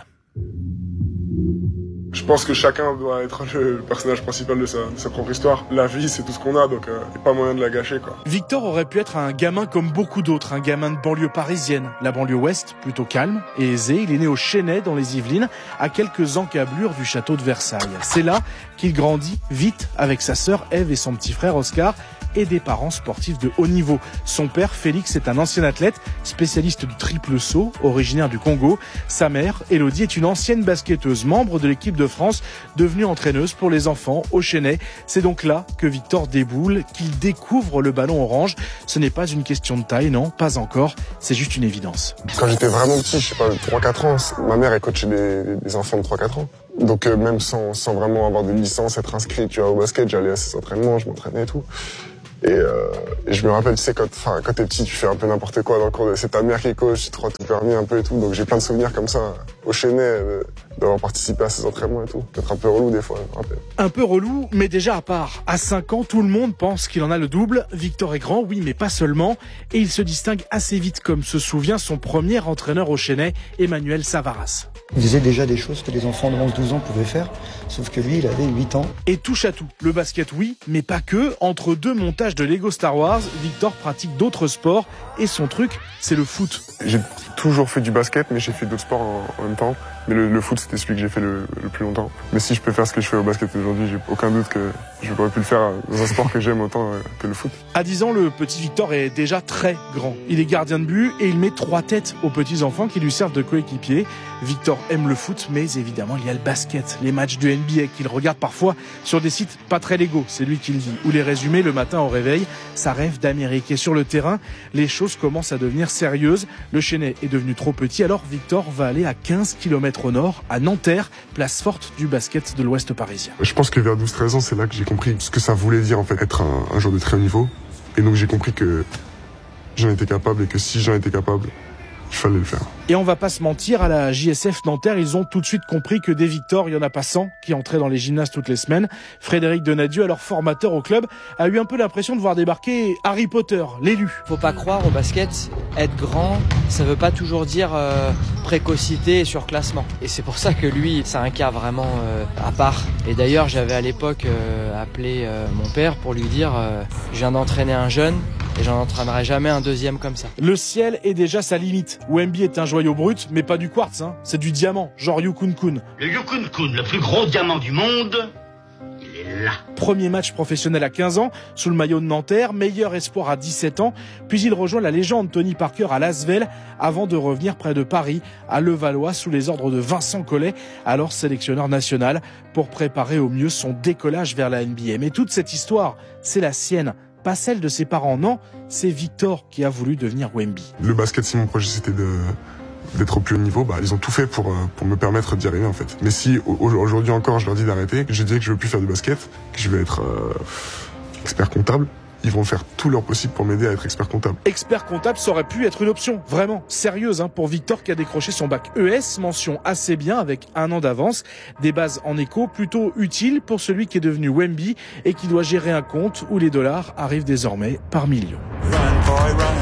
Je pense que chacun doit être le personnage principal de sa, de sa propre histoire. La vie, c'est tout ce qu'on a, donc il euh, n'y a pas moyen de la gâcher, quoi. Victor aurait pu être un gamin comme beaucoup d'autres, un gamin de banlieue parisienne. La banlieue ouest, plutôt calme et aisée. Il est né au Chesnay, dans les Yvelines, à quelques encablures du château de Versailles. C'est là qu'il grandit vite avec sa sœur Ève et son petit frère Oscar, et des parents sportifs de haut niveau. Son père, Félix, est un ancien athlète, spécialiste du triple saut, originaire du Congo. Sa mère, Élodie, est une ancienne basketteuse, membre de l'équipe de France, devenue entraîneuse pour les enfants au Chesnay. C'est donc là que Victor déboule, qu'il découvre le ballon orange. Ce n'est pas une question de taille, non, pas encore, c'est juste une évidence. Quand j'étais vraiment petit, je sais pas, trois quatre ans, ma mère, elle coachait des, des enfants de trois quatre ans. Donc euh, même sans, sans vraiment avoir de licence, être inscrit, tu vois, au basket, j'allais à ces entraînements, je m'entraînais et tout. Et, euh, et je me rappelle, tu sais, quand, enfin, quand t'es petit, tu fais un peu n'importe quoi dans le cours. C'est ta mère qui coach, tu te rends tout permis un peu et tout. Donc j'ai plein de souvenirs comme ça, au Chesnay, euh, d'avoir participé à ces entraînements et tout. Peut-être un peu relou des fois, je me rappelle. Un peu relou, mais déjà à part. À cinq ans, tout le monde pense qu'il en a le double. Victor est grand, oui, mais pas seulement. Et il se distingue assez vite, comme se souvient son premier entraîneur au Chesnay, Emmanuel Savaras. Il faisait déjà des choses que les enfants de onze douze ans pouvaient faire, sauf que lui, il avait huit ans. Et touche à tout. Le basket, oui, mais pas que. Entre deux montages de Lego Star Wars, Victor pratique d'autres sports, et son truc, c'est le foot. J'ai toujours fait du basket, mais j'ai fait d'autres sports en, en même temps. Mais le, le foot, c'était celui que j'ai fait le, le plus longtemps. Mais si je peux faire ce que je fais au basket aujourd'hui, j'ai aucun doute que je pourrais pu le faire dans un sport que j'aime autant que le foot. À dix ans, le petit Victor est déjà très grand. Il est gardien de but et il met trois têtes aux petits enfants qui lui servent de coéquipiers. Victor aime le foot, mais évidemment, il y a le basket, les matchs de N B A qu'il regarde parfois sur des sites pas très légaux, c'est lui qui le dit, ou les résumés le matin au réveil. Ça rêve d'Amérique. Et sur le terrain, les choses commencent à devenir sérieuses. Le Chesnay est devenu trop petit, alors Victor va aller à quinze kilomètres au nord, à Nanterre, place forte du basket de l'Ouest parisien. Je pense que vers douze treize ans, c'est là que j'ai compris ce que ça voulait dire en fait, être un, un joueur de très haut niveau. Et donc j'ai compris que j'en étais capable et que si j'en étais capable, il fallait le faire. Et on va pas se mentir, à la J S F Nanterre, ils ont tout de suite compris que des Victor, il y en a pas cent qui entraient dans les gymnases toutes les semaines. Frédéric Donadieu, alors formateur au club, a eu un peu l'impression de voir débarquer Harry Potter, l'élu. Faut pas croire au basket, être grand, ça veut pas toujours dire euh, précocité et surclassement. Et c'est pour ça que lui, c'est un cas vraiment euh, à part. Et d'ailleurs, j'avais à l'époque euh, appelé euh, mon père pour lui dire euh, je viens d'entraîner un jeune et j'en entraînerai jamais un deuxième comme ça. Le ciel est déjà sa limite. Wemby est un joyau brut, mais pas du quartz, hein. C'est du diamant, genre Yukun Kun. Le Yukun Kun, le plus gros diamant du monde, il est là. Premier match professionnel à quinze ans, sous le maillot de Nanterre, meilleur espoir à dix-sept ans, puis il rejoint la légende Tony Parker à Lasvel, avant de revenir près de Paris, à Levallois, sous les ordres de Vincent Collet, alors sélectionneur national, pour préparer au mieux son décollage vers la N B A. Mais toute cette histoire, c'est la sienne. Pas celle de ses parents, non, c'est Victor qui a voulu devenir Wemby. Le basket, si mon projet c'était de, d'être au plus haut niveau, bah, ils ont tout fait pour, pour me permettre d'y arriver en fait. Mais si aujourd'hui encore je leur dis d'arrêter, je dis que je veux plus faire du basket, que je vais être euh, expert comptable, ils vont faire tout leur possible pour m'aider à être expert comptable. Expert comptable, ça aurait pu être une option, vraiment, sérieuse, hein, pour Victor qui a décroché son bac E S, mention assez bien avec un an d'avance. Des bases en éco plutôt utiles pour celui qui est devenu Wemby et qui doit gérer un compte où les dollars arrivent désormais par millions.